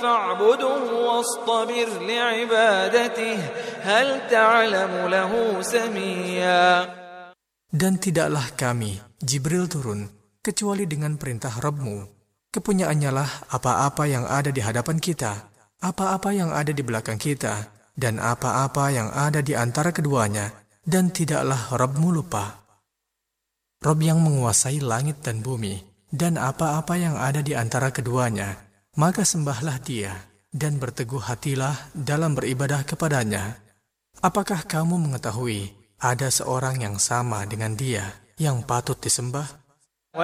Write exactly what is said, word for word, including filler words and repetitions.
فاعبده واصطبر لعبادته هل تعلم له سميا. Dan tidaklah kami, Jibril turun, kecuali dengan perintah Rabb-Mu. Kepunyaannya lah apa-apa yang ada di hadapan kita, apa-apa yang ada di belakang kita, dan apa-apa yang ada di antara keduanya, dan tidaklah Rabb-Mu lupa. Rabb yang menguasai langit dan bumi, dan apa-apa yang ada di antara keduanya, maka sembahlah Dia, dan berteguh hatilah dalam beribadah kepadanya. Apakah kamu mengetahui ada seorang yang sama dengan Dia, yang patut disembah?